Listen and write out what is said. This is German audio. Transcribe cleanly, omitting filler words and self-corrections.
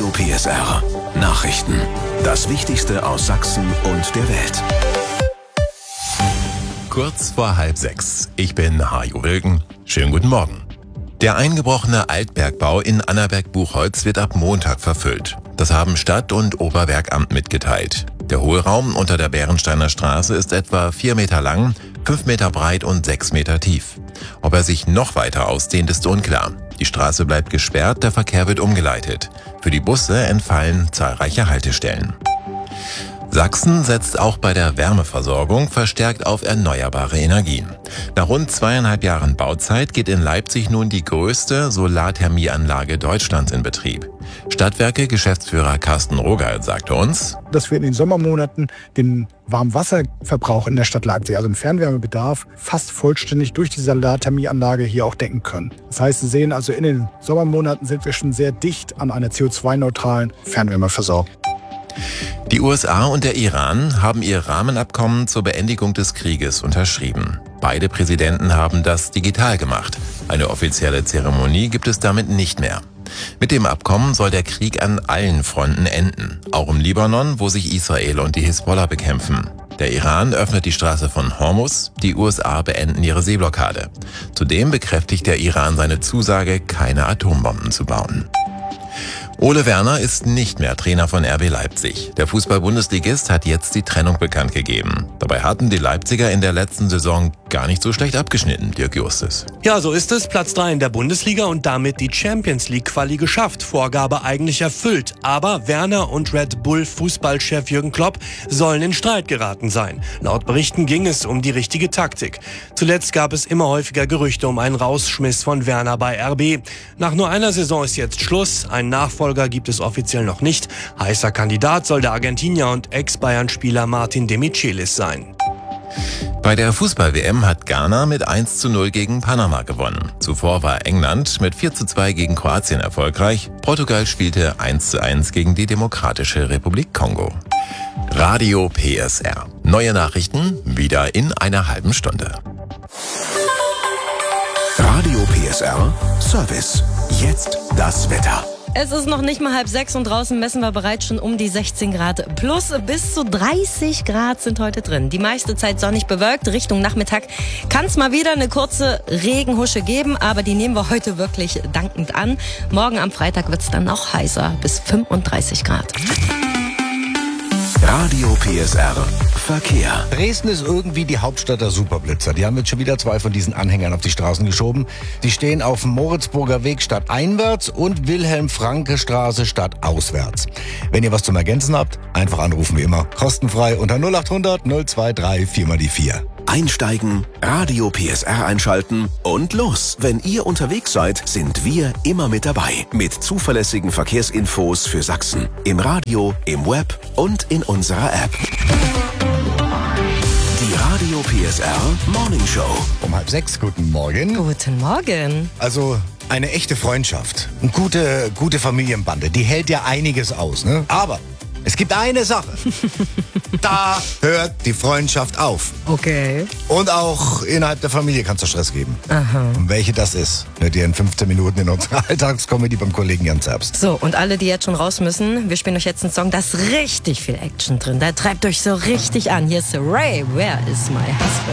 PSR Nachrichten. Das Wichtigste aus Sachsen und der Welt. Kurz vor 5:30. Ich bin Hajo Wilken. Schönen guten Morgen. Der eingebrochene Altbergbau in Annaberg-Buchholz wird ab Montag verfüllt. Das haben Stadt- und Oberbergamt mitgeteilt. Der Hohlraum unter der Bärensteiner Straße ist etwa 4 Meter lang, 5 Meter breit und 6 Meter tief. Ob er sich noch weiter ausdehnt, ist unklar. Die Straße bleibt gesperrt, der Verkehr wird umgeleitet. Für die Busse entfallen zahlreiche Haltestellen. Sachsen setzt auch bei der Wärmeversorgung verstärkt auf erneuerbare Energien. Nach rund 2,5 Jahren Bauzeit geht in Leipzig nun die größte Solarthermieanlage Deutschlands in Betrieb. Stadtwerke-Geschäftsführer Carsten Rogal sagte uns, dass wir in den Sommermonaten den Warmwasserverbrauch in der Stadt Leipzig, also den Fernwärmebedarf, fast vollständig durch die Solarthermieanlage hier auch decken können. Das heißt, Sie sehen also, in den Sommermonaten sind wir schon sehr dicht an einer CO2-neutralen Fernwärmeversorgung. Die USA und der Iran haben ihr Rahmenabkommen zur Beendigung des Krieges unterschrieben. Beide Präsidenten haben das digital gemacht. Eine offizielle Zeremonie gibt es damit nicht mehr. Mit dem Abkommen soll der Krieg an allen Fronten enden, auch im Libanon, wo sich Israel und die Hisbollah bekämpfen. Der Iran öffnet die Straße von Hormuz, die USA beenden ihre Seeblockade. Zudem bekräftigt der Iran seine Zusage, keine Atombomben zu bauen. Ole Werner ist nicht mehr Trainer von RB Leipzig. Der Fußball-Bundesligist hat jetzt die Trennung bekannt gegeben. Dabei hatten die Leipziger in der letzten Saison gar nicht so schlecht abgeschnitten, Dirk Justus. Ja, so ist es. Platz 3 in der Bundesliga und damit die Champions-League-Quali geschafft. Vorgabe eigentlich erfüllt. Aber Werner und Red Bull-Fußballchef Jürgen Klopp sollen in Streit geraten sein. Laut Berichten ging es um die richtige Taktik. Zuletzt gab es immer häufiger Gerüchte um einen Rausschmiss von Werner bei RB. Nach nur einer Saison ist jetzt Schluss. Ein Nachfolger gibt es offiziell noch nicht. Heißer Kandidat soll der Argentinier und Ex-Bayern-Spieler Martin de Michelis sein. Bei der Fußball-WM hat Ghana mit 1:0 gegen Panama gewonnen. Zuvor war England mit 4:2 gegen Kroatien erfolgreich. Portugal spielte 1:1 gegen die Demokratische Republik Kongo. Radio PSR. Neue Nachrichten wieder in einer halben Stunde. Radio PSR Service. Jetzt das Wetter. Es ist noch nicht mal 5:30 und draußen messen wir bereits schon um die 16 Grad. Plus bis zu 30 Grad sind heute drin. Die meiste Zeit sonnig bewölkt. Richtung Nachmittag kann es mal wieder eine kurze Regenhusche geben, aber die nehmen wir heute wirklich dankend an. Morgen am Freitag wird es dann noch heißer, bis 35 Grad. Radio PSR Verkehr. Dresden ist irgendwie die Hauptstadt der Superblitzer. Die haben jetzt schon wieder 2 von diesen Anhängern auf die Straßen geschoben. Die stehen auf dem Moritzburger Weg stadteinwärts und Wilhelm-Franke-Straße stadtauswärts. Wenn ihr was zum Ergänzen habt, einfach anrufen wie immer. Kostenfrei unter 0800 023 4x4. Einsteigen, Radio PSR einschalten und los. Wenn ihr unterwegs seid, sind wir immer mit dabei. Mit zuverlässigen Verkehrsinfos für Sachsen. Im Radio, im Web und in unserer App. Die Radio PSR Morning Show. Um 5:30, guten Morgen. Guten Morgen. Also eine echte Freundschaft, eine gute Familienbande, die hält ja einiges aus, ne? Aber es gibt eine Sache. Da hört die Freundschaft auf. Okay. Und auch innerhalb der Familie kann es da Stress geben. Aha. Und welche das ist, hört ihr in 15 Minuten in unserer Alltagskomödie beim Kollegen Jan Zerbst. So, und alle, die jetzt schon raus müssen, wir spielen euch jetzt einen Song, da ist richtig viel Action drin. Da treibt euch so richtig an. Hier ist Ray, Where is my husband?